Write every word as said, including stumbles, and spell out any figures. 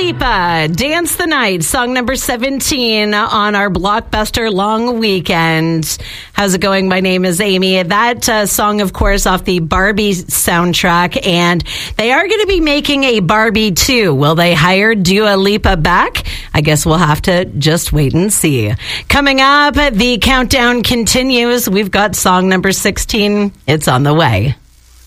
Lipa, Dance the Night, song number seventeen on our Blockbuster long weekend. How's it going? My name is Amy. That uh, song, of course, off the Barbie soundtrack, and they are going to be making a Barbie two. Will they hire Dua Lipa back? I guess we'll have to just wait and see. Coming up, the countdown continues. We've got song number sixteen. It's on the way.